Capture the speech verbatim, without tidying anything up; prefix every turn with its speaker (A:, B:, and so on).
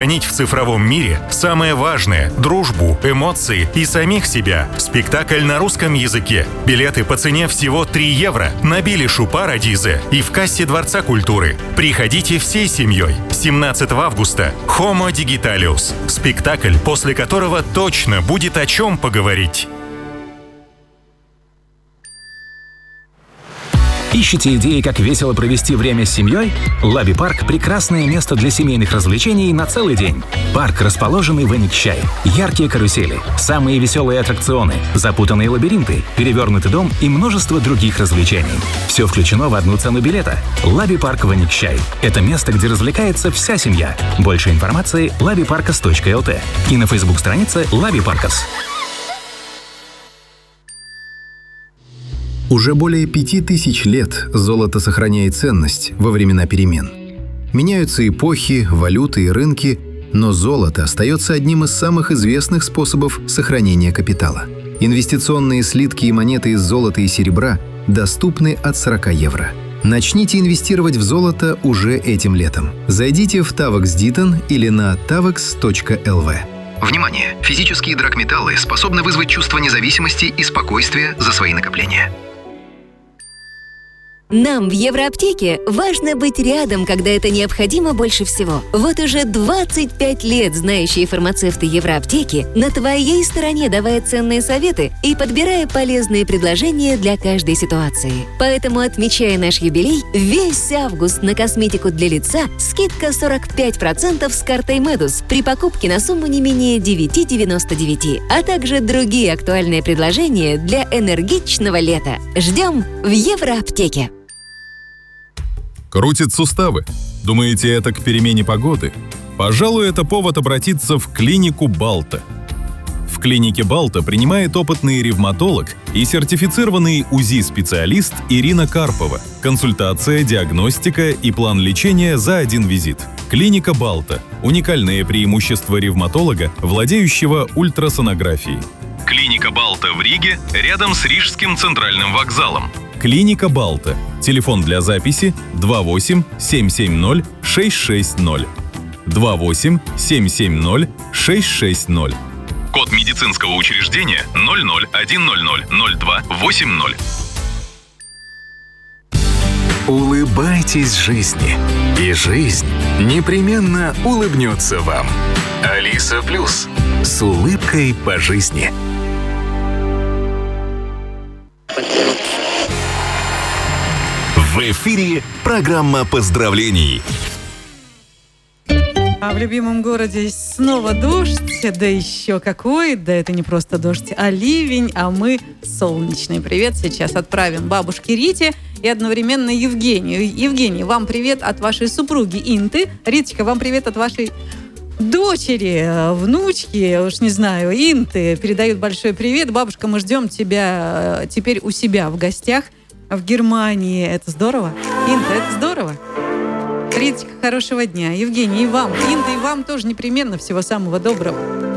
A: сохранить в цифровом мире самое важное – дружбу, эмоции и самих себя. Спектакль на русском языке. Билеты по цене всего три евро на Билишу Парадизе и в кассе Дворца культуры. Приходите всей семьей. семнадцатого августа. Homo Digitalius. Спектакль, после которого точно будет о чем поговорить.
B: Ищете идеи, как весело провести время с семьей? Лаби Парк – прекрасное место для семейных развлечений на целый день. Парк, расположенный в Эникчай. Яркие карусели, самые веселые аттракционы, запутанные лабиринты, перевернутый дом и множество других развлечений. Все включено в одну цену билета. Лаби Парк в Эникчай. Это место, где развлекается вся семья. Больше информации – лаби паркас точка эл ти и на фейсбук-странице Лаби Паркас.
C: Уже более пяти тысяч лет золото сохраняет ценность во времена перемен. Меняются эпохи, валюты и рынки, но золото остается одним из самых известных способов сохранения капитала. Инвестиционные слитки и монеты из золота и серебра доступны от сорока евро. Начните инвестировать в золото уже этим летом. Зайдите в Tavax Ditton или на tavax точка эл ви. Внимание! Физические драгметаллы способны вызвать чувство независимости и спокойствия за свои накопления.
D: Нам в Евроаптеке важно быть рядом, когда это необходимо больше всего. Вот уже двадцать пять лет знающие фармацевты Евроаптеки на твоей стороне, давая ценные советы и подбирая полезные предложения для каждой ситуации. Поэтому, отмечая наш юбилей, весь август на косметику для лица скидка сорок пять процентов с картой Медус при покупке на сумму не менее девять девяносто девять, а также другие актуальные предложения для энергичного лета. Ждем в Евроаптеке.
E: Крутит суставы? Думаете, это к перемене погоды? Пожалуй, это повод обратиться в клинику Балта. В клинике Балта принимает опытный ревматолог и сертифицированный УЗИ-специалист Ирина Карпова. Консультация, диагностика и план лечения за один визит. Клиника Балта – уникальное преимущество ревматолога, владеющего ультрасонографией. Клиника Балта в Риге, рядом с Рижским центральным вокзалом. Клиника Балта. Телефон для записи два восемь семь семь ноль шесть шесть ноль. два восемь семь семь ноль шесть шесть ноль. Код медицинского учреждения ноль ноль один ноль ноль ноль два восемь ноль.
F: Улыбайтесь жизни, и жизнь непременно улыбнется вам. Алиса Плюс. С улыбкой по жизни. В эфире программа поздравлений.
G: А в любимом городе снова дождь, да еще какой, да это не просто дождь, а ливень, а мы солнечный. Привет сейчас отправим бабушке Рите и одновременно Евгению. Евгений, вам привет от вашей супруги Инты. Риточка, вам привет от вашей дочери, внучки, уж не знаю, Инты. Передают большой привет. Бабушка, мы ждем тебя теперь у себя в гостях в Германии. Это здорово? Инта, это здорово? Риточка, хорошего дня. Евгений, и вам. Инта, и вам тоже непременно всего самого доброго.